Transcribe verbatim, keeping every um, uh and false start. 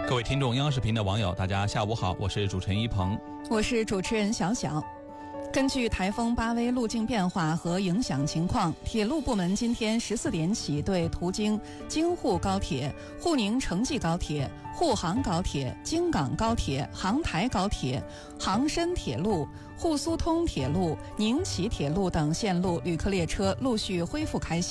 各位听众，央视频的网友，大家下午好，我是主持人一鹏， 我是主持人小小。根据台风巴威路径变化和影响情况，铁路部门今天十四点起对途经京沪高铁、沪宁城际高铁、沪杭高铁、京港高铁、杭台高铁、杭深铁路、沪苏通铁路、宁启铁路等线路旅客列车陆续恢复开行。